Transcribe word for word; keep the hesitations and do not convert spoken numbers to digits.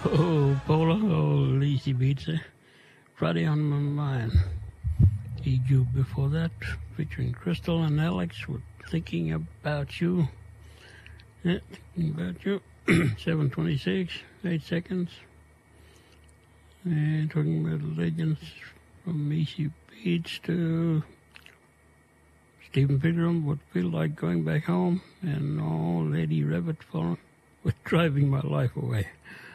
Oh, Paula, oh, Easy Beats, eh? Friday on My Mind. E-Ju before that, featuring Crystal and Alex with Thinking About You. Yeah, Thinking About You. seven twenty-six, eight seconds. And talking about legends from Easy Beats to Stephen Pilgrim would feel like going back home, and oh, Lady Rabbit for with driving my life away.